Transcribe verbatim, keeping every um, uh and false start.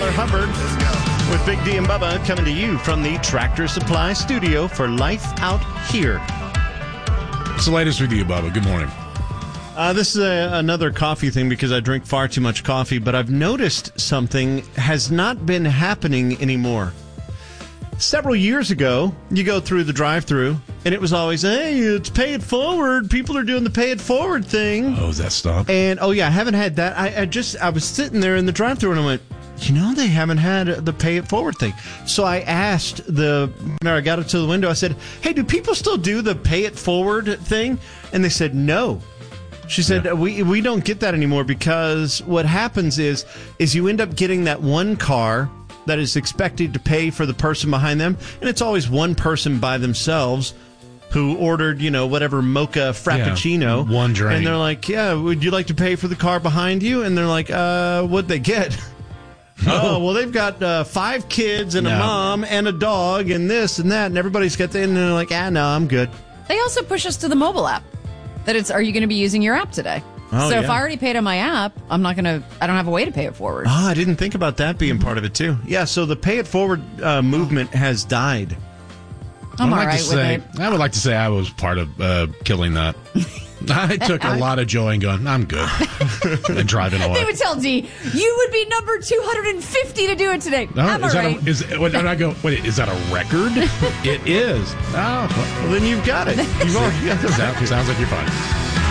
Tyler Hubbard with Big D and Bubba coming to you from the Tractor Supply Studio for Life Out Here. What's the latest with you, Bubba? Good morning. Uh, this is a, another coffee thing because I drink far too much coffee, but I've noticed something has not been happening anymore. Several years ago, you go through the drive-thru, and it was always, hey, it's pay it forward. People are doing the pay it forward thing. Oh, is that stop? And, oh, yeah, I haven't had that. I, I just, I was sitting there in the drive-thru, and I went, you know, they haven't had the pay it forward thing. So I asked the, I got up to the window, I said, hey, do people still do the pay it forward thing? And they said, no. She said, yeah. we we don't get that anymore because what happens is is you end up getting that one car that is expected to pay for the person behind them, and it's always one person by themselves who ordered, you know, whatever mocha frappuccino. Yeah, one drink. And they're like, yeah, would you like to pay for the car behind you? And they're like, uh, what'd they get? Oh, well, they've got uh, five kids and no. a mom and a dog and this and that, and everybody's got the, and they're like, ah, no, I'm good. They also push us to the mobile app. That it's, are you going to be using your app today? Oh, so yeah. if I already paid on my app, I'm not going to, I don't have a way to pay it forward. Oh, I didn't think about that being part of it, too. Yeah, so the pay it forward uh, movement has died. I'm all like right to say, with it. I would like to say I was part of uh, killing that. I took a lot of joy in going, I'm good, and driving away. They would tell D, you would be number two hundred fifty to do it today. No, I'm is all that right. a, is, what, and I go, wait, is that a record? It is. Oh, Well, then you've got it. You've already got the sounds, sounds like you're fine.